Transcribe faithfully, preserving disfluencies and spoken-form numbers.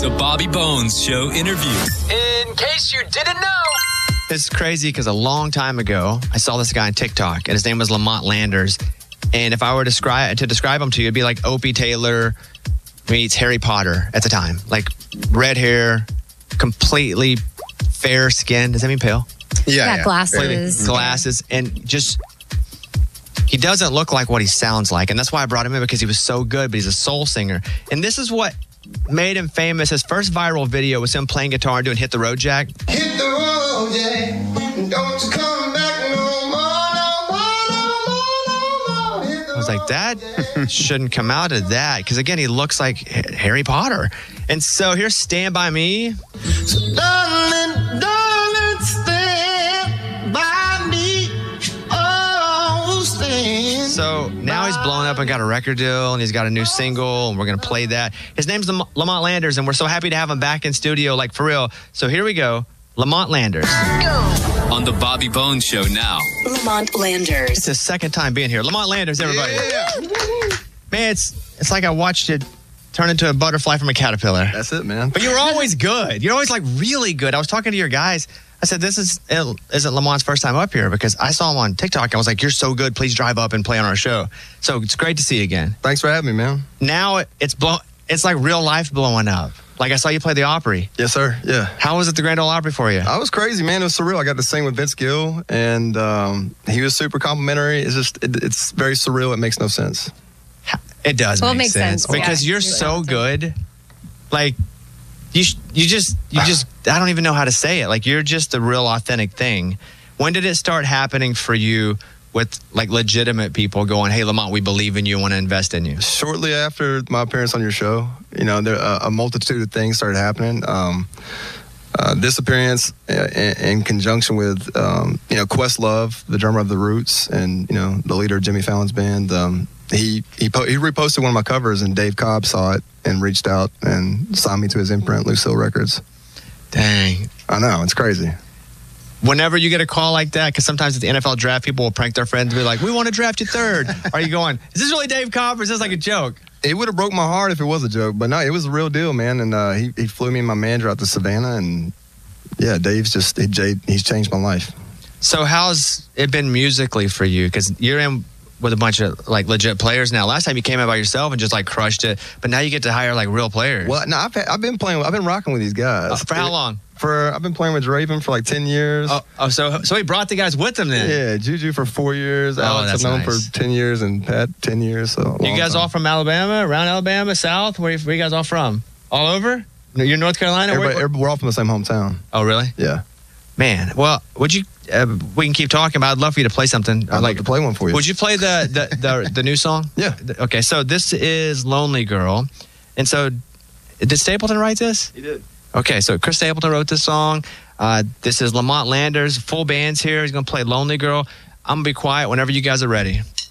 The Bobby Bones Show interview. In case you didn't know. It's crazy because a long time ago, I saw this guy on TikTok, and his name was Lamont Landers. And if I were to describe, to describe him to you, it'd be like Opie Taylor meets Harry Potter at the time. Like red hair, completely fair skin. Does that mean pale? Yeah, yeah. Glasses. Glasses. And just, he doesn't look like what he sounds like. And that's why I brought him in, because he was so good, but he's a soul singer. And this is what made him famous. His first viral video was him playing guitar and doing Hit the Road Jack. Hit the road, Jack. Don't you come back no more, no more, no more, no more. Hit the I was like, that shouldn't come out of that. Because again, he looks like Harry Potter. And so here's Stand By Me. So darling, darling, stand by me. Oh, stand. So now he's blown up and got a record deal, and he's got a new single, and we're going to play that. His name's Lam- Lamont Landers, and we're so happy to have him back in studio, like for real. So here we go. Lamont Landers. On the Bobby Bones Show now. Lamont Landers. It's his second time being here. Lamont Landers, everybody. Yeah. Man, it's it's like I watched it turn into a butterfly from a caterpillar. That's it, man. But you were always good. You're always like really good. I was talking to your guys. I said, this is, it isn't Lamont's first time up here, because I saw him on TikTok. I was like, you're so good. Please drive up and play on our show. So it's great to see you again. Thanks for having me, man. Now it's blow, it's like real life blowing up. Like I saw you play the Opry. Yes, sir. Yeah. How was it the Grand Ole Opry for you? I was crazy, man. It was surreal. I got to sing with Vince Gill, and um, he was super complimentary. It's just, it, it's very surreal. It makes no sense. It does Well, it make makes sense, sense, because yeah. you're so good. Like you, sh- you just, you just. I don't even know how to say it. Like you're just a real authentic thing. When did it start happening for you with like legitimate people going, "Hey, Lamont, we believe in you, want to invest in you"? Shortly after my appearance on your show, you know, there uh, a multitude of things started happening. Um, uh, this appearance, uh, in, in conjunction with, um, you know, Questlove, the drummer of The Roots, and you know, the leader of Jimmy Fallon's band. Um, he he po- he reposted one of my covers, and Dave Cobb saw it and reached out and signed me to his imprint, Lucille Records. Dang. I know, it's crazy. Whenever you get a call like that, because sometimes at the N F L draft, people will prank their friends and be like, "We want to draft you third." Are you going, "Is this really Dave Cobb, or is this like a joke?" It would have broke my heart if it was a joke, but no, it was a real deal, man. And uh, he he flew me and my manager out to Savannah, and yeah, Dave's just he, he's changed my life. So how's it been musically for you? Because you're in with a bunch of like legit players now. Last time you came out by yourself and just like crushed it, but now you get to hire like real players. Well, no, I've, I've been playing, I've been rocking with these guys. Uh, for how long? For I've been playing with Draven for like ten years. Oh, oh, so so he brought the guys with him then. Yeah, Juju for four years. Oh, Alex that's I've known nice. for ten years, and Pat ten years. So You guys all from Alabama, around Alabama, South? Where, where you guys all from? All over? You're North Carolina? Everybody, Where- everybody, we're all from the same hometown. oh, really? Yeah, Man, well, would you? Uh, we can keep talking, but I'd love for you to play something. I'd like to play one for you. Would you play the the the, the new song? Yeah. Okay, so this is "Lonely Girl," and so did Stapleton write this? He did. Okay, so Chris Stapleton wrote this song. Uh, this is Lamont Landers, full band's here. He's gonna play "Lonely Girl." I'm gonna be quiet whenever you guys are ready.